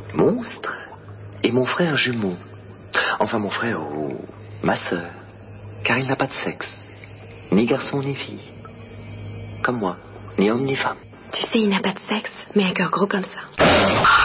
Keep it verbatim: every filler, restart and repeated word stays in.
monstre et mon frère jumeau. Enfin, mon frère ou ma sœur. Car il n'a pas de sexe. Ni garçon ni fille. Comme moi. Ni homme ni femme. Tu sais, il n'a pas de sexe, mais un cœur gros comme ça.